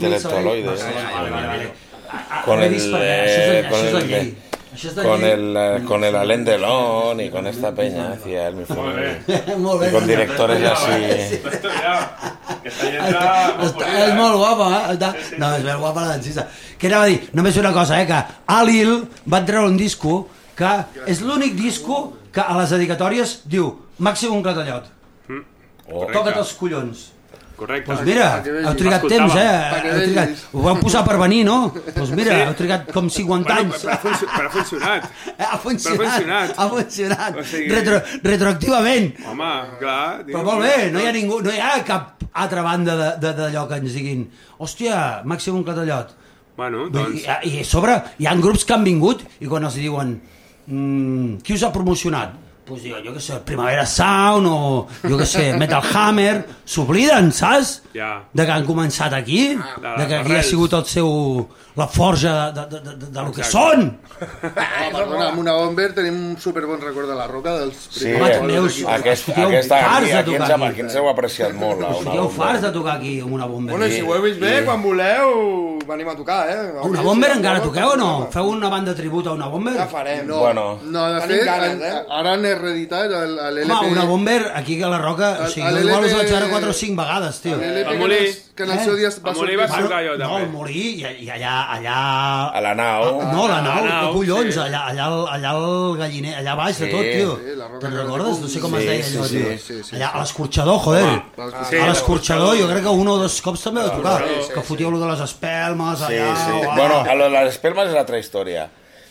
intelectualoide. Con el Alain Delon y con esta peña hacía el mismo. Y con directores así. És molt guapa, no, és ben guapa la dancista. Què anava a dir? Només una cosa, que Alil va treure un disco que és l'únic disco que a les dedicatòries diu Màxim un Clatallot. Toca't els collons. Correcte. Doncs mira, heu trigat temps, ho vau posar per venir, no? Doncs mira, heu trigat com 50 anys. Però ha funcionat. Ha funcionat. Retroactivament. Home, clar. Però molt bé, no hi ha cap altra banda d'allò que ens diguin hòstia, Màxim un Clatallot. Bueno, doncs... I a sobre hi ha grups que han vingut i quan els diuen qui us ha promocionat? Doncs diuen, jo què sé, Primavera Sound o jo què sé, Metal Hammer, s'obliden, saps? De que han començat aquí, de que aquí ha sigut el seu... la forja de lo que són. Perdona, amb una Bomber tenim un superbon record de la Roca dels primers. Sí, aquí ens heu apreciat molt. Fotíeu farts de tocar aquí amb una Bomber. Bueno, i si ho heu vist bé, quan voleu venim a tocar, Una Bomber encara toqueu o no? Feu una banda tribut a una Bomber? Ja farem. No, de fet, ara n'he reeditat l'LP. Home, una Bomber aquí a la Roca, o sigui, igual us vaig veure 4 o 5 vegades, tio. L'LP que en el seu dia va sortir. Va tocar jo, també. No, el Molí, i allà... A la nau. No, la nau, collons, allà al galliner, allà baix de tot, tio. Te'n recordes? No sé com es deia allò, tio. Allà, a l'escorxador, joder. A l'escorxador jo crec que un o dos cops també va tocar. Que fotíeu lo de les espelmes, allà... Bueno, lo de les espelmes és altra història.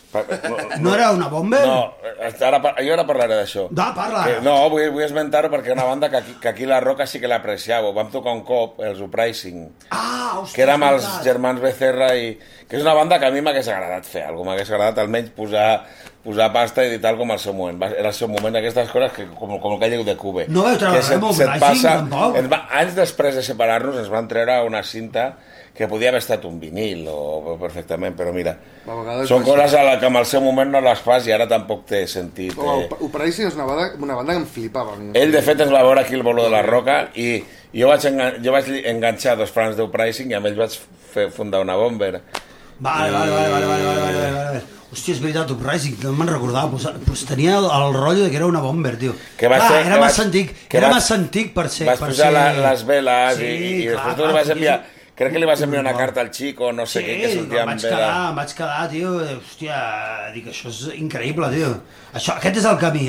No era una Bomber? No, jo ara parlaré d'això. Parla. No, vull esmentar-ho perquè una banda que aquí la Roca sí que l'apreciava. Vam tocar un cop, els Uprising, que érem els germans Becerra, i que és una banda que a mi m'hagués agradat fer alguna cosa, m'hagués agradat almenys posar pasta i editar com al seu moment. Era el seu moment, aquestes coses que, com el que diu de Cube. No vau treure res amb Uprising, tampoc? Anys després de separar-nos ens van treure una cinta que podia haver estat un vinil o perfectament, però mira, són coses que en el seu moment no les fas i ara tampoc té sentit. Uprising és una banda que em flipava. Ell de fet ens va veure aquí al Bolo de la Roca i jo vaig enganxar 2 fans d'Uprising i amb ells vaig fundar una Bomber. Vale. Hòstia, és veritat, Uprising, no me'n recordava, pues tenia el rotllo que era una Bomber, tio. Era massa antic per ser... Vas posar les veles i després tu li vas enviar... Crec que li vas enviar una carta al Chico, no sé què, que sortia amb vela. Em vaig quedar, tio, hòstia, dic, això és increïble, tio. Aquest és el camí.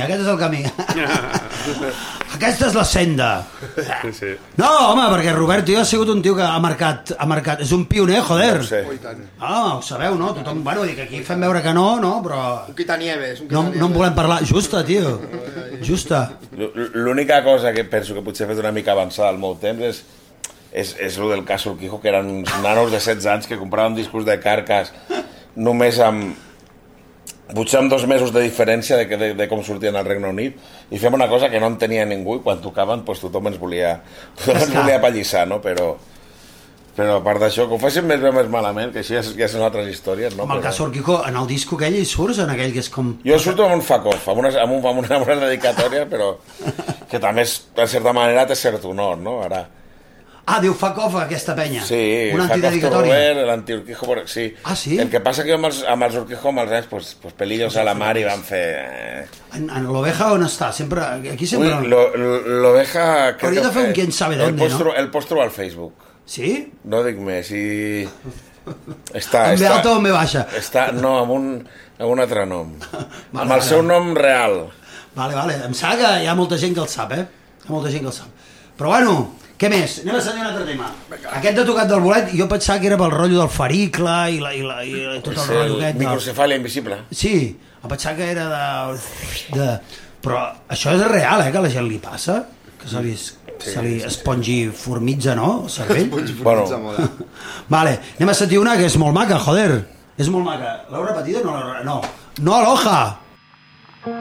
Aquesta és la senda. No, home, perquè Robert, tio, ha sigut un tio que ha marcat, és un pioner, joder. Ho sabeu, no? Tothom, bueno, dic, aquí fem veure que no, però... Un quitanieves. No en volem parlar. Justa, tio. Justa. L'única cosa que penso que potser he fet una mica avançada al meu temps és el del cas Urquijo, que eren uns nanos de 16 anys que compraven discos de Carcass només potser amb 2 mesos de diferència de com sortien al Regne Unit, i fem una cosa que no entenia ningú, i quan tocaven tothom ens volia apallissar, no? Però a part d'això, que ho facin més bé o més malament, que així ja són altres històries, no? Amb el cas Urquijo, en el disco aquell hi surts, en aquell que és com... Jo surto amb un fuck-off, amb una dedicatòria, però que també en certa manera té cert honor, no? Ara... diu fuck off aquesta penya. Sí, una antidedicatòria. L'anti-Urquijo, sí. Sí? El que passa que amb els Urquijo, amb els anys, pues pelillos a la mar i van fer... En l'Oveja on està? Aquí sempre... L'Oveja... Hauria de fer un quién sabe dónde, no? El pots trobar al Facebook. Sí? No dic més, i... En ve alta o en ve baixa? No, amb un altre nom. Amb el seu nom real. Vale. Em sembla que hi ha molta gent que el sap, Però bueno... Què més? Anem a sentir un altre tema. Aquest de tocat del bolet, jo pensava que era pel rotllo del faricle i tot el rotllo aquest. Microcefàlia invisible. Sí, em pensava que era de... Però això és real, que a la gent li passa? Que se li espongi formitza, no? El cervell? Vale, anem a sentir una que és molt maca, joder. És molt maca. L'heu repetida o no? No, Aloha!